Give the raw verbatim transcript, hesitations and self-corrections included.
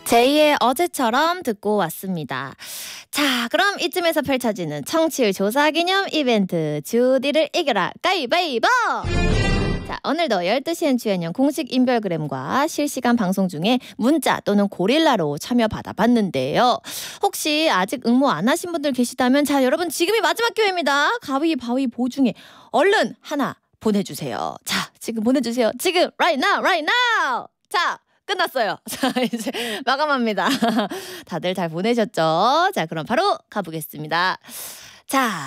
제이의 어제처럼 듣고 왔습니다. 자, 그럼 이쯤에서 펼쳐지는 청취율 조사 기념 이벤트 주디를 이겨라 가위바위보! 자, 오늘도 열두 시엔 주연형 공식 인별그램과 실시간 방송 중에 문자 또는 고릴라로 참여 받아봤는데요. 혹시 아직 응모 안 하신 분들 계시다면 자, 여러분 지금이 마지막 기회입니다. 가위바위보 중에 얼른 하나 보내주세요. 자, 지금 보내주세요. 지금 right now, right now. 자, 끝났어요. 자, 이제 마감합니다. 다들 잘 보내셨죠? 자, 그럼 바로 가보겠습니다. 자.